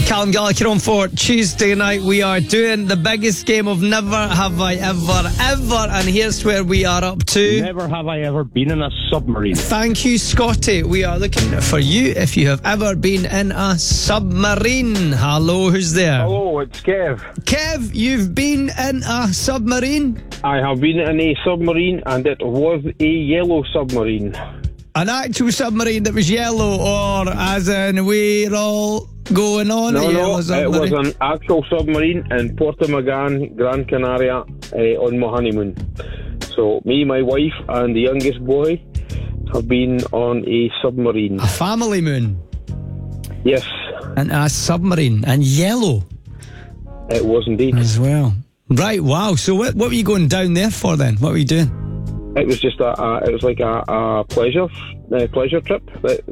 Callum Gallagher on for Tuesday night. We are doing the biggest game of Never Have I Ever, and here's where we are up to. Never have I ever been in a submarine. Thank you, Scotty. We are looking for you if you have ever been in a submarine. Hello, who's there? Hello, it's Kev. Kev, you've been in a submarine? I have been in a submarine, and it was a yellow submarine. An actual submarine that was yellow, or as in we're all going on a yellow submarine? It was an actual submarine in Portumagan, Gran Canaria, on my honeymoon. So me, my wife, and the youngest boy have been on a submarine. A family moon? Yes. And a submarine, and yellow? It was indeed. As well. Right, wow. So what were you going down there for then? What were you doing? It was just it was like a pleasure trip.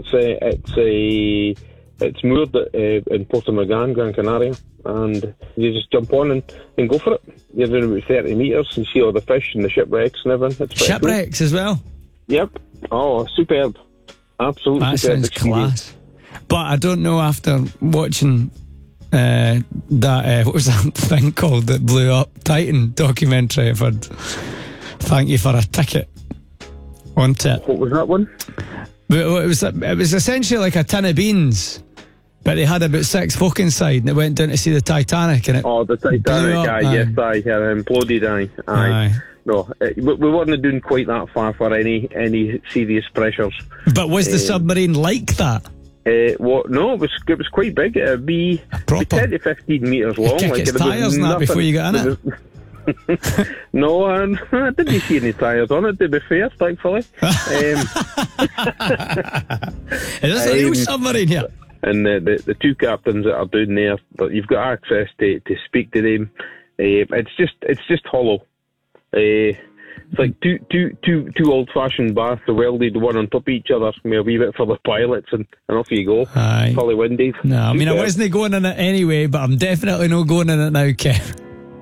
It's moored in Portumagan, Gran Canaria, and you just jump on and go for it. You're doing about 30 metres and see all the fish and the shipwrecks and everything. It's Shipwrecks cool. As well? Yep. Oh, superb. Absolutely that superb sounds experience. Class. But I don't know, after watching that, what was that thing called that blew up? Titan documentary. I've heard. Thank you for a ticket. Wasn't it? What was that one? It was essentially like a tin of beans, but they had about 6 folk inside, and it went down to see the Titanic. And it the Titanic, yes, imploded, aye. No, we weren't doing quite that far for any serious pressures. But was the submarine like that? No, it was quite big. It'd be 10 to 15 metres long. Kick its tyres and that before you got in it. No, I didn't see any tyres on it, to be fair, thankfully. Is this a real submarine here? And the two captains that are down there, but you've got access to speak to them. It's just hollow. It's like two old-fashioned baths, welded one on top of each other, a wee bit for the pilots, and off you go. Aye. Fully winded. No, I mean, I wasn't going in it anyway, but I'm definitely not going in it now, Kev.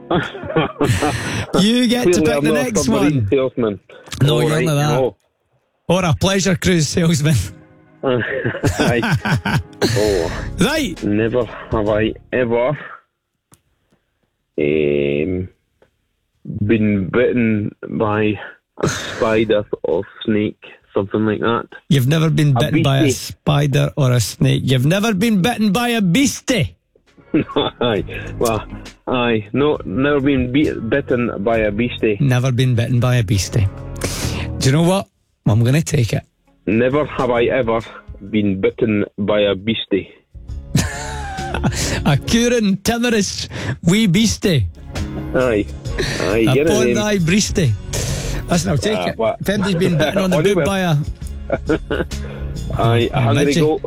You get to pick the next one. Salesman. No, you're not that. No. Or a pleasure cruise salesman. Right. Right. Never have I ever been bitten by a spider or snake, something like that. You've never been bitten by a spider or a snake. You've never been bitten by a beastie. Aye. Well, aye. No, never been bitten by a beastie. Never been bitten by a beastie. Do you know what? I'm going to take it. Never have I ever been bitten by a beastie. A curin timorous wee beastie. Aye. Aye. Upon thy breastie. Listen, I'll take it. If anybody's been bitten on the boob by a... Aye, a hungry goat.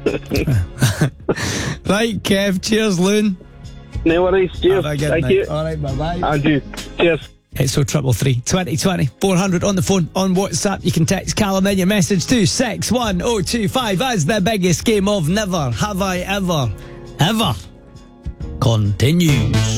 Right, Kev. Cheers, Loon. No worries. Cheers. Thank you. All right, bye-bye. Andrew. Cheers. It's 333 2020 400 on the phone, on WhatsApp. You can text Callum in your message to 61025 as the biggest game of Never Have I Ever continues.